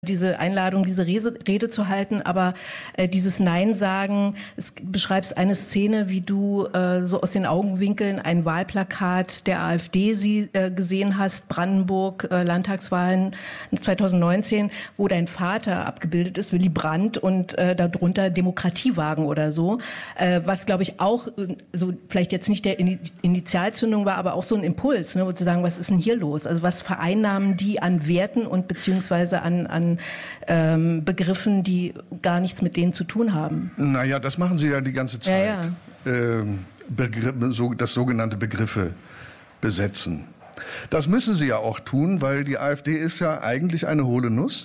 diese Einladung, diese Rede zu halten, aber dieses Nein sagen, es beschreibst eine Szene, wie du so aus den Augenwinkeln ein Wahlplakat der AfD gesehen hast, Brandenburg, Landtagswahlen 2019, wo dein Vater abgebildet ist, Willy Brandt, und darunter Demokratiewagen oder so, was, glaube ich, auch so vielleicht jetzt nicht der Initialzündung war, aber auch so ein Impuls, ne, zu sagen, was ist denn hier los? Also was vereinnahmen die an Werten und beziehungsweise an Begriffen, die gar nichts mit denen zu tun haben. Naja, das machen sie ja die ganze Zeit. Ja. Das sogenannte Begriffe besetzen. Das müssen sie ja auch tun, weil die AfD ist ja eigentlich eine hohle Nuss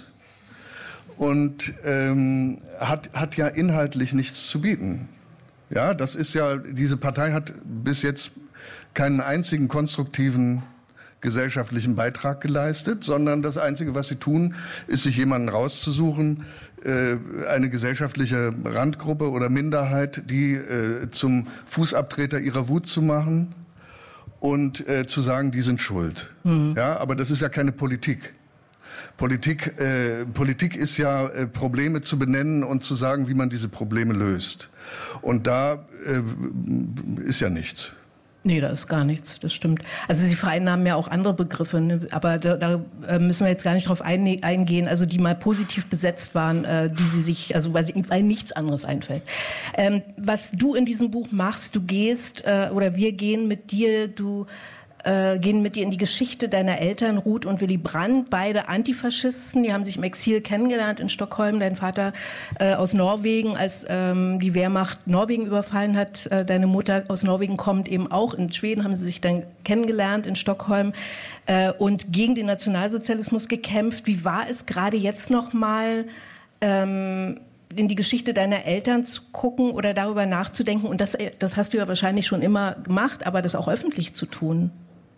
und hat ja inhaltlich nichts zu bieten. Ja, das ist ja, diese Partei hat bis jetzt keinen einzigen konstruktiven gesellschaftlichen Beitrag geleistet, sondern das Einzige, was sie tun, ist, sich jemanden rauszusuchen, eine gesellschaftliche Randgruppe oder Minderheit, die zum Fußabtreter ihrer Wut zu machen und zu sagen, die sind schuld. Ja, aber das ist ja keine Politik. Politik ist ja, Probleme zu benennen und zu sagen, wie man diese Probleme löst. Und da ist ja nichts. Nee, da ist gar nichts, das stimmt. Also sie vereinnahmen ja auch andere Begriffe, ne? Aber da müssen wir jetzt gar nicht drauf eingehen, also die mal positiv besetzt waren, die sie sich, also weil nichts anderes einfällt. Was du in diesem Buch machst, du gehst, oder wir gehen mit dir, gehen mit dir in die Geschichte deiner Eltern, Ruth und Willy Brandt, beide Antifaschisten. Die haben sich im Exil kennengelernt in Stockholm. Dein Vater aus Norwegen, als die Wehrmacht Norwegen überfallen hat. Deine Mutter aus Norwegen kommt eben auch. In Schweden haben sie sich dann kennengelernt in Stockholm und gegen den Nationalsozialismus gekämpft. Wie war es gerade jetzt nochmal, in die Geschichte deiner Eltern zu gucken oder darüber nachzudenken? Und das hast du ja wahrscheinlich schon immer gemacht, aber das auch öffentlich zu tun.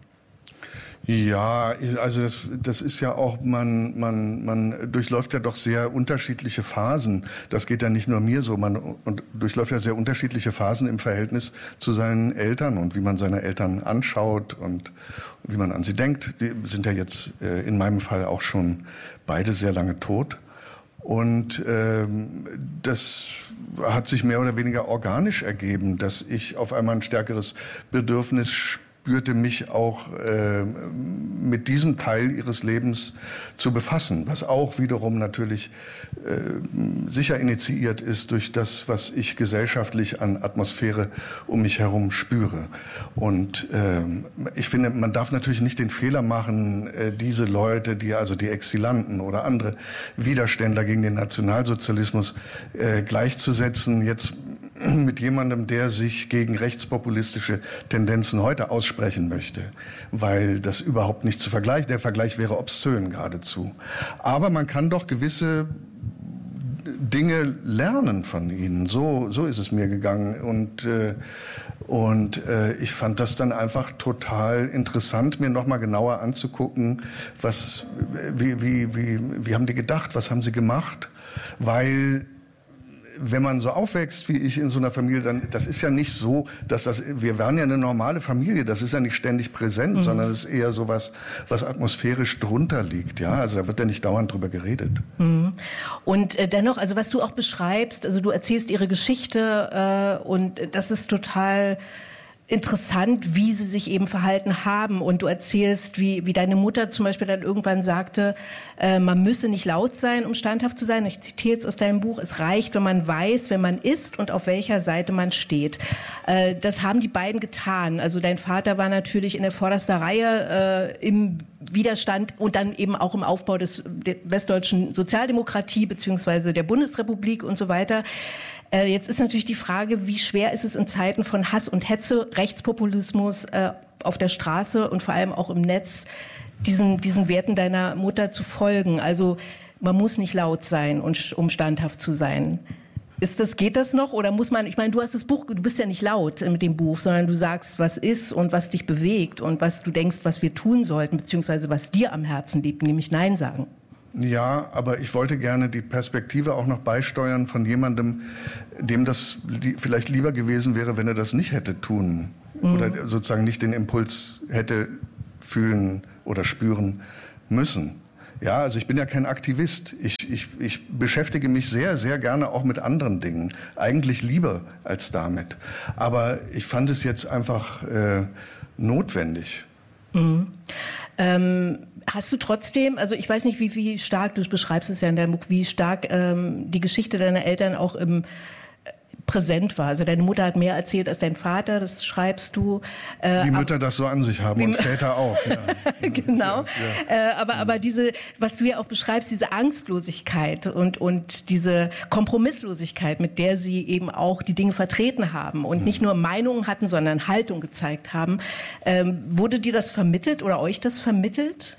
Ja, also das ist ja auch, man durchläuft ja doch sehr unterschiedliche Phasen. Das geht ja nicht nur mir so, man durchläuft ja sehr unterschiedliche Phasen im Verhältnis zu seinen Eltern und wie man seine Eltern anschaut und wie man an sie denkt. Die sind ja jetzt in meinem Fall auch schon beide sehr lange tot. Und das hat sich mehr oder weniger organisch ergeben, dass ich auf einmal ein stärkeres Bedürfnis spürte, mich auch mit diesem Teil ihres Lebens zu befassen, was auch wiederum natürlich sicher initiiert ist durch das, was ich gesellschaftlich an Atmosphäre um mich herum spüre. Und ich finde, man darf natürlich nicht den Fehler machen, diese Leute, die Exilanten oder andere Widerständler gegen den Nationalsozialismus gleichzusetzen, jetzt mit jemandem, der sich gegen rechtspopulistische Tendenzen heute aussprechen möchte, weil das überhaupt nicht zu vergleichen. Der Vergleich wäre obszön geradezu. Aber man kann doch gewisse Dinge lernen von ihnen. So ist es mir gegangen. Und ich fand das dann einfach total interessant, mir nochmal genauer anzugucken, wie haben die gedacht, was haben sie gemacht, weil wenn man so aufwächst wie ich in so einer Familie, dann, das ist ja nicht so, wir waren ja eine normale Familie, das ist ja nicht ständig präsent, sondern es ist eher so was atmosphärisch drunter liegt, ja, also da wird ja nicht dauernd drüber geredet. Und dennoch, also was du auch beschreibst, also du erzählst ihre Geschichte und das ist total interessant, wie sie sich eben verhalten haben. Und du erzählst, wie deine Mutter zum Beispiel dann irgendwann sagte, man müsse nicht laut sein, um standhaft zu sein. Ich zitiere jetzt aus deinem Buch, es reicht, wenn man weiß, wer man ist und auf welcher Seite man steht. Das haben die beiden getan. Also dein Vater war natürlich in der vordersten Reihe im Widerstand und dann eben auch im Aufbau der westdeutschen Sozialdemokratie beziehungsweise der Bundesrepublik und so weiter. Jetzt ist natürlich die Frage, wie schwer ist es in Zeiten von Hass und Hetze, Rechtspopulismus auf der Straße und vor allem auch im Netz, diesen Werten deiner Mutter zu folgen. Also man muss nicht laut sein, um standhaft zu sein. Geht das noch oder muss man, ich meine, du hast das Buch, du bist ja nicht laut mit dem Buch, sondern du sagst, was ist und was dich bewegt und was du denkst, was wir tun sollten, beziehungsweise was dir am Herzen liegt, nämlich Nein sagen. Ja, aber ich wollte gerne die Perspektive auch noch beisteuern von jemandem, dem das vielleicht lieber gewesen wäre, wenn er das nicht hätte tun oder sozusagen nicht den Impuls hätte fühlen oder spüren müssen. Ja, also ich bin ja kein Aktivist. Ich beschäftige mich sehr, sehr gerne auch mit anderen Dingen. Eigentlich lieber als damit. Aber ich fand es jetzt einfach notwendig. Mhm. Hast du trotzdem, also ich weiß nicht, wie stark, du beschreibst es ja in deinem Buch, wie stark die Geschichte deiner Eltern auch präsent war. Also deine Mutter hat mehr erzählt als dein Vater, das schreibst du. Wie Mütter das so an sich haben und Väter auch. Ja. Genau. Ja. Aber diese, was du ja auch beschreibst, diese Angstlosigkeit und diese Kompromisslosigkeit, mit der sie eben auch die Dinge vertreten haben und nicht nur Meinungen hatten, sondern Haltung gezeigt haben. Wurde dir das vermittelt oder euch das vermittelt?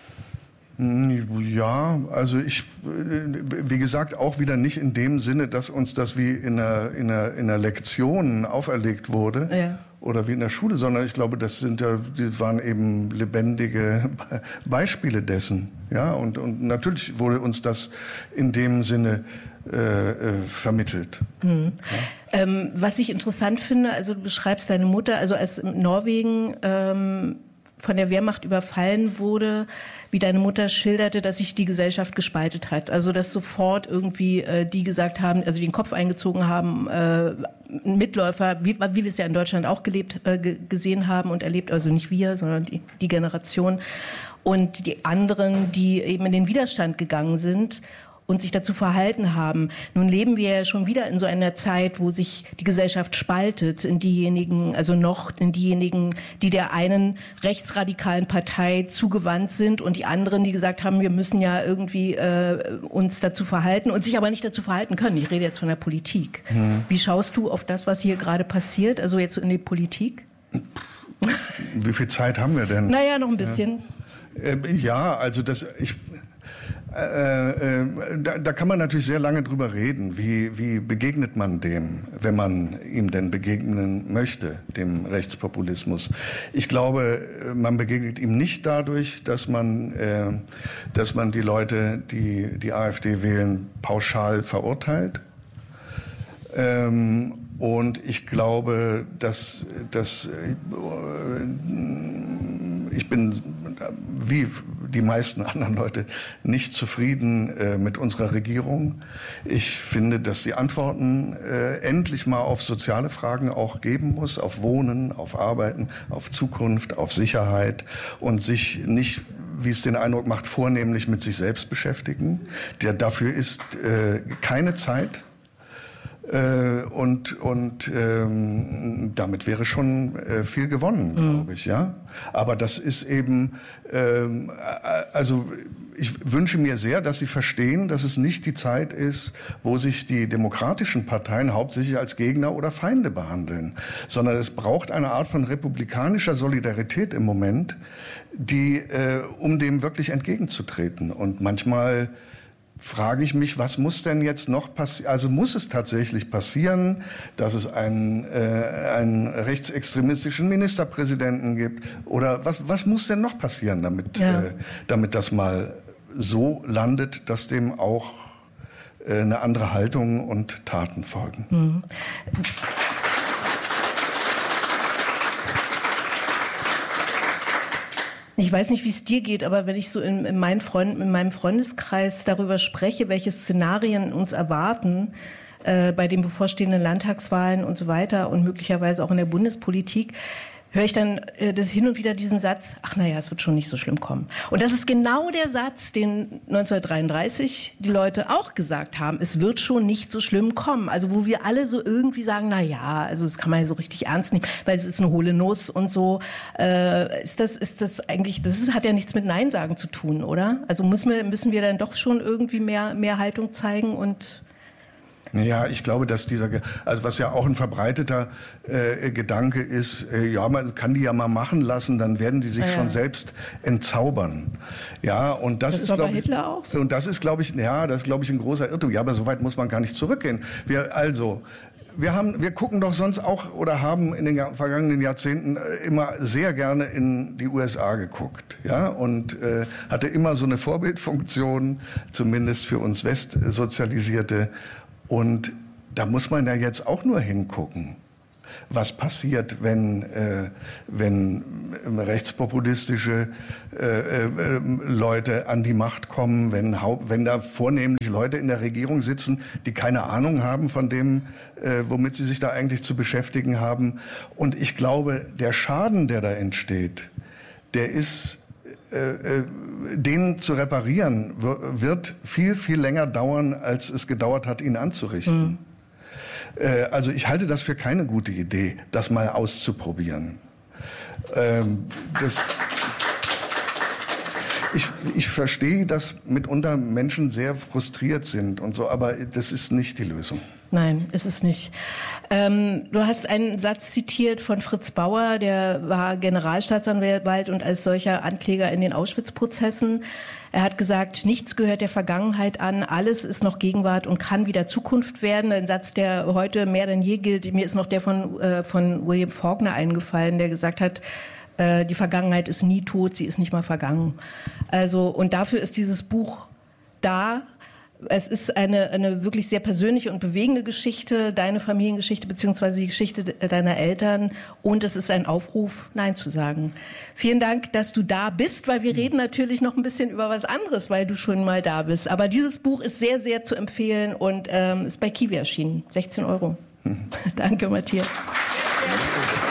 Ja, also wie gesagt, auch wieder nicht in dem Sinne, dass uns das wie in einer Lektion auferlegt wurde. Ja. Oder wie in der Schule, sondern ich glaube, die waren eben lebendige Beispiele dessen. Ja, und natürlich wurde uns das in dem Sinne vermittelt. Mhm. Ja. Was ich interessant finde, also du beschreibst deine Mutter, also als in Norwegen von der Wehrmacht überfallen wurde, wie deine Mutter schilderte, dass sich die Gesellschaft gespaltet hat. Also dass sofort irgendwie die gesagt haben, also den Kopf eingezogen haben, Mitläufer, wie wir es ja in Deutschland auch gesehen haben und erlebt, also nicht wir, sondern die Generation. Und die anderen, die eben in den Widerstand gegangen sind und sich dazu verhalten haben. Nun leben wir ja schon wieder in so einer Zeit, wo sich die Gesellschaft spaltet in diejenigen, also noch in diejenigen, die der einen rechtsradikalen Partei zugewandt sind und die anderen, die gesagt haben, wir müssen ja irgendwie uns dazu verhalten und sich aber nicht dazu verhalten können. Ich rede jetzt von der Politik. Wie schaust du auf das, was hier gerade passiert, also jetzt in die Politik? Wie viel Zeit haben wir denn? Naja, noch ein bisschen. Ja, also da kann man natürlich sehr lange drüber reden. Wie begegnet man dem, wenn man ihm denn begegnen möchte, dem Rechtspopulismus? Ich glaube, man begegnet ihm nicht dadurch, dass man die Leute, die AfD wählen, pauschal verurteilt. Und ich glaube, dass ich bin wie die meisten anderen Leute nicht zufrieden mit unserer Regierung. Ich finde, dass sie Antworten endlich mal auf soziale Fragen auch geben muss, auf Wohnen, auf Arbeiten, auf Zukunft, auf Sicherheit und sich nicht, wie es den Eindruck macht, vornehmlich mit sich selbst beschäftigen. Dafür ist keine Zeit. Und damit wäre schon viel gewonnen, glaube ich, ja. Aber das ist eben, also ich wünsche mir sehr, dass Sie verstehen, dass es nicht die Zeit ist, wo sich die demokratischen Parteien hauptsächlich als Gegner oder Feinde behandeln, sondern es braucht eine Art von republikanischer Solidarität im Moment, um dem wirklich entgegenzutreten. Und manchmal frage ich mich, was muss denn jetzt noch passieren? Also muss es tatsächlich passieren, dass es einen rechtsextremistischen Ministerpräsidenten gibt? Oder was muss denn noch passieren, damit das mal so landet, dass dem auch eine andere Haltung und Taten folgen? Mhm. Ich weiß nicht, wie es dir geht, aber wenn ich so in meinem Freundeskreis darüber spreche, welche Szenarien uns erwarten bei den bevorstehenden Landtagswahlen und so weiter und möglicherweise auch in der Bundespolitik, höre ich dann das hin und wieder diesen Satz, ach naja, es wird schon nicht so schlimm kommen. Und das ist genau der Satz, den 1933 die Leute auch gesagt haben, es wird schon nicht so schlimm kommen. Also wo wir alle so irgendwie sagen, na ja, also das kann man ja so richtig ernst nehmen, weil es ist eine hohle Nuss und so. Ist das eigentlich, hat ja nichts mit Nein sagen zu tun, oder? Also müssen wir dann doch schon irgendwie mehr Haltung zeigen und... Ja, ich glaube, dass also was ja auch ein verbreiteter Gedanke ist, ja, man kann die ja mal machen lassen, dann werden die sich schon selbst entzaubern. Ja, und das ist, glaube ich, Hitler auch so. Und das ist, glaube ich, ein großer Irrtum. Ja, aber so weit muss man gar nicht zurückgehen. Wir gucken doch sonst auch oder haben in den vergangenen Jahrzehnten immer sehr gerne in die USA geguckt, ja, und hatte immer so eine Vorbildfunktion, zumindest für uns Westsozialisierte. Und da muss man ja jetzt auch nur hingucken. was passiert, wenn rechtspopulistische Leute an die Macht kommen, wenn da vornehmlich Leute in der Regierung sitzen, die keine Ahnung haben von dem, womit sie sich da eigentlich zu beschäftigen haben. Und ich glaube, der Schaden, der da entsteht, der ist, den zu reparieren, wird viel, viel länger dauern, als es gedauert hat, ihn anzurichten. Also ich halte das für keine gute Idee, das mal auszuprobieren. Ich verstehe, dass mitunter Menschen sehr frustriert sind und so, aber das ist nicht die Lösung. Nein, ist es nicht. Du hast einen Satz zitiert von Fritz Bauer, der war Generalstaatsanwalt und als solcher Ankläger in den Auschwitz-Prozessen. Er hat gesagt, nichts gehört der Vergangenheit an, alles ist noch Gegenwart und kann wieder Zukunft werden. Ein Satz, der heute mehr denn je gilt. Mir ist noch der von William Faulkner eingefallen, der gesagt hat, die Vergangenheit ist nie tot, sie ist nicht mal vergangen. Also, und dafür ist dieses Buch da. Es ist eine wirklich sehr persönliche und bewegende Geschichte, deine Familiengeschichte beziehungsweise die Geschichte deiner Eltern. Und es ist ein Aufruf, Nein zu sagen. Vielen Dank, dass du da bist, weil wir reden natürlich noch ein bisschen über was anderes, weil du schon mal da bist. Aber dieses Buch ist sehr, sehr zu empfehlen und ist bei Kiwi erschienen. 16 €. Danke, Matthias.